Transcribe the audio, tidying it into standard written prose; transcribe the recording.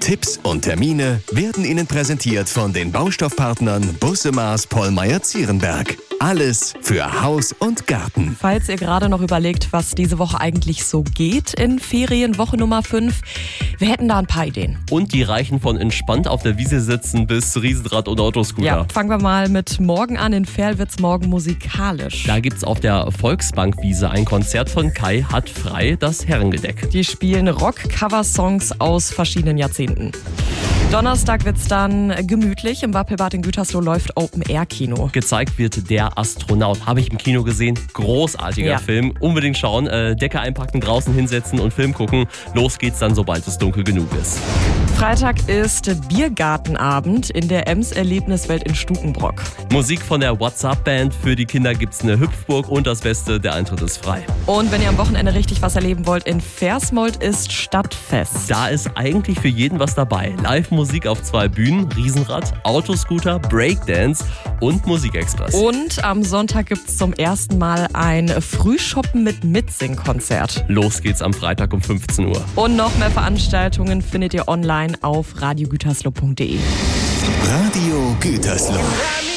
Tipps und Termine werden Ihnen präsentiert von den Baustoffpartnern Busse Maas Pollmeyer-Zierenberg. Alles für Haus und Garten. Falls ihr gerade noch überlegt, was diese Woche eigentlich so geht in Ferienwoche Nummer 5, wir hätten da ein paar Ideen. Und die reichen von entspannt auf der Wiese sitzen bis Riesenrad und Autoscooter. Ja, fangen wir mal mit morgen an. In Verl wird's morgen musikalisch. Da gibt's auf der Volksbankwiese ein Konzert von Kai hat frei, das Herrengedeck. Die spielen Rock-Cover-Songs aus verschiedenen Jahrzehnten. Donnerstag wird's dann gemütlich. Im Wappelbad in Gütersloh läuft Open-Air-Kino. Gezeigt wird Der Astronaut. Habe ich im Kino gesehen. Großartiger Film. Unbedingt schauen. Decke einpacken, draußen hinsetzen und Film gucken. Los geht's dann, sobald es dunkel genug ist. Freitag ist Biergartenabend in der Ems-Erlebniswelt in Stukenbrock. Musik von der WhatsApp-Band. Für die Kinder gibt's eine Hüpfburg und das Beste, der Eintritt ist frei. Und wenn ihr am Wochenende richtig was erleben wollt, in Versmold ist Stadtfest. Da ist eigentlich für jeden was dabei. Live-Musik auf 2 Bühnen, Riesenrad, Autoscooter, Breakdance und Musikexpress. Und am Sonntag gibt's zum ersten Mal ein Frühshoppen mit Mitsing-Konzert. Los geht's am Freitag um 15 Uhr. Und noch mehr Veranstaltungen findet ihr online auf radiogütersloh.de. Radio Gütersloh.